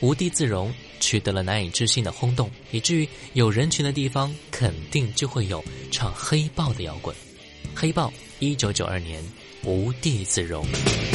无地自容取得了难以置信的轰动，以至于有人群的地方肯定就会有唱黑豹的摇滚。黑豹1992年无地自容。